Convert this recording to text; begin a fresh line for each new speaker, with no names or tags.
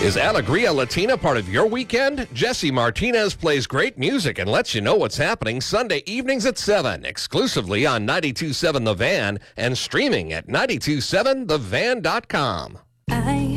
Is Alegria Latina part of your weekend? Jesse Martinez plays great music and lets you know what's happening Sunday evenings at 7, exclusively on 92.7 The Van and streaming at 92.7thevan.com.